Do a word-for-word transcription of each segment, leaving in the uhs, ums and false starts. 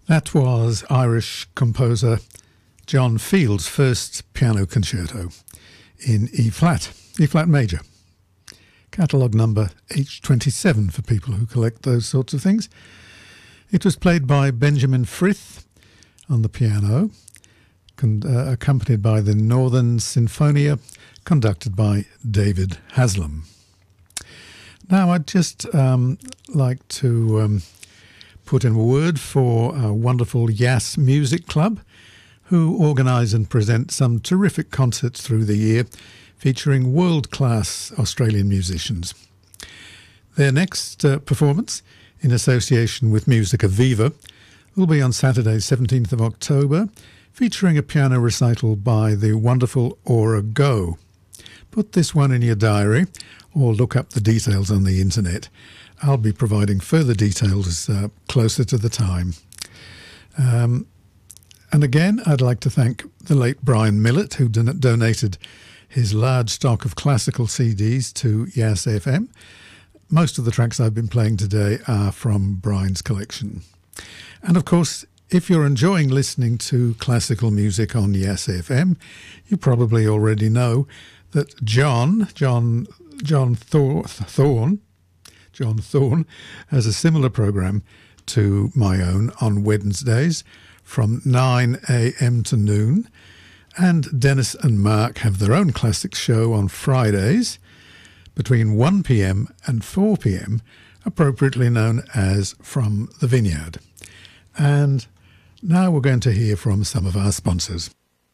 That was Irish composer John Field's first piano concerto in E-flat, E-flat major. Catalogue number H twenty-seven for people who collect those sorts of things. It was played by Benjamin Frith on the piano, con- uh, accompanied by the Northern Sinfonia, conducted by David Haslam. Now I'd just um, like to um, put in a word for our wonderful Yass Music Club, who organise and present some terrific concerts through the year featuring world-class Australian musicians. Their next uh, performance, in association with Musica Viva, will be on Saturday, seventeenth of October, featuring a piano recital by the wonderful Aura Go. Put this one in your diary or look up the details on the internet. I'll be providing further details uh, closer to the time. Um, and again, I'd like to thank the late Brian Millett, who don- donated his large stock of classical C Ds to Yass F M. Most of the tracks I've been playing today are from Brian's collection. And of course, if you're enjoying listening to classical music on Yass F M, you probably already know that John, John, John Thor- Thorne, John Thorne has a similar program to my own on Wednesdays from nine a.m. to noon. And Dennis and Mark have their own classic show on Fridays between one p.m. and four p.m, appropriately known as From the Vineyard. And now we're going to hear from some of our sponsors.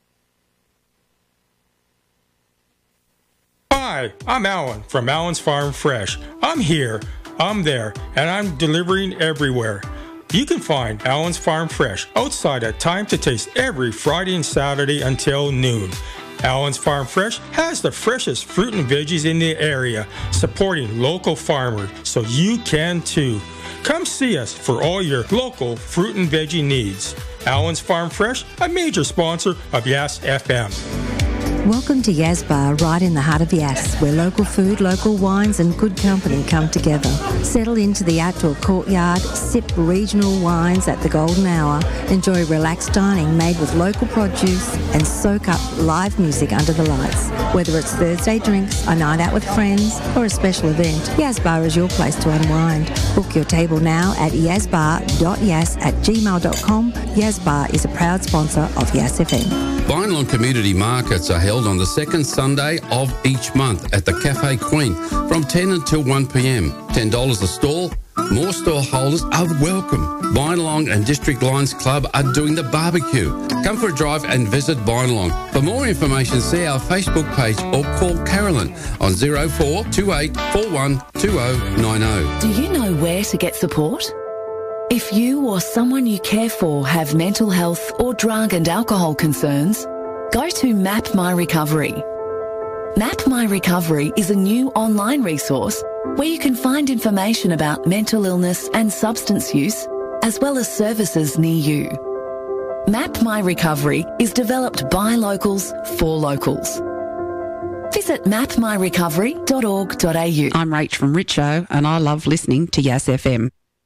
Hi, I'm Alan from Alan's Farm Fresh. I'm here, I'm there, and I'm delivering everywhere. You can find Alan's Farm Fresh outside at Time to Taste every Friday and Saturday until noon. Alan's Farm Fresh has the freshest fruit and veggies in the area, supporting local farmers, so you can too. Come see us for all your local fruit and veggie needs. Alan's Farm Fresh, a major sponsor of Yass F M. Welcome to Yas Bar, right in the heart of Yass, where local food, local wines and good company come together. Settle into the outdoor courtyard, sip regional wines at the golden hour, enjoy relaxed dining made with local produce and soak up live music under the lights. Whether it's Thursday drinks, a night out with friends or a special event, Yas Bar is your place to unwind. Book your table now at yazbar dot yass at gmail dot com. Yas Bar is a proud sponsor of Yass F M. Vinelong Community Markets are held on the second Sunday of each month at the Cafe Queen from ten until one p.m. ten dollars a stall. More stall holders are welcome. Vinelong and District Lions Club are doing the barbecue. Come for a drive and visit Vinelong. For more information, see our Facebook page or call Carolyn on zero four two eight four one two zero nine zero. Do you know where to get support? If you or someone you care for have mental health or drug and alcohol concerns, go to Map My Recovery. Map My Recovery is a new online resource where you can find information about mental illness and substance use, as well as services near you. Map My Recovery is developed by locals for locals. Visit map my recovery dot org dot a u. I'm Rach from Richo and I love listening to Yass F M.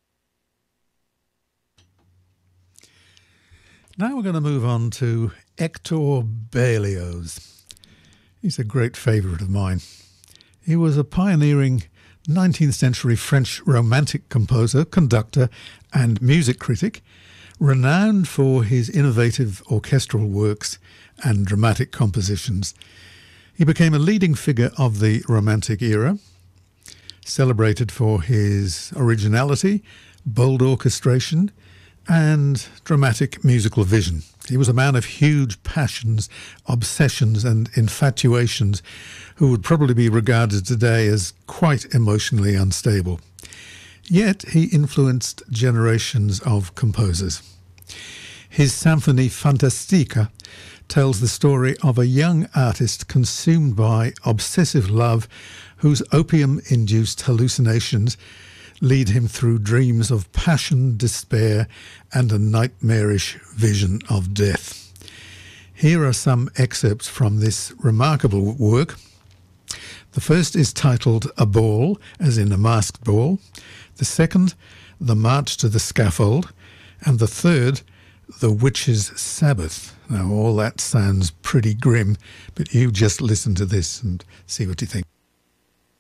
Now we're going to move on to Hector Berlioz. He's a great favourite of mine. He was a pioneering nineteenth century French romantic composer, conductor and music critic, renowned for his innovative orchestral works and dramatic compositions. He became a leading figure of the Romantic era, celebrated for his originality, bold orchestration, and dramatic musical vision. He was a man of huge passions, obsessions and infatuations who would probably be regarded today as quite emotionally unstable. Yet he influenced generations of composers. His Symphonie Fantastica tells the story of a young artist consumed by obsessive love whose opium-induced hallucinations lead him through dreams of passion, despair, and a nightmarish vision of death. Here are some excerpts from this remarkable work. The first is titled A Ball, as in a masked ball. The second, The March to the Scaffold. And the third, The Witch's Sabbath. Now, all that sounds pretty grim, but you just listen to this and see what you think.